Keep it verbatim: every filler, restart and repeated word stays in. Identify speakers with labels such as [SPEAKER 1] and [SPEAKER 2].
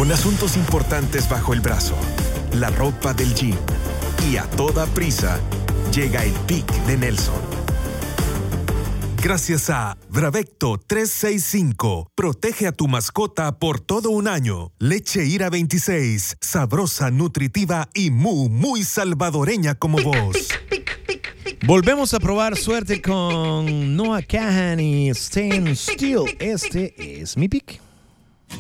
[SPEAKER 1] con asuntos importantes bajo el brazo, la ropa del gym y a toda prisa llega el pic de Nelson. Gracias a Bravecto trescientos sesenta y cinco, protege a tu mascota por todo un año. Leche Ira veintiséis, sabrosa, nutritiva y muy, muy salvadoreña como vos.
[SPEAKER 2] Volvemos a probar suerte con Noah Kahan y Stand Still. Este es mi pick.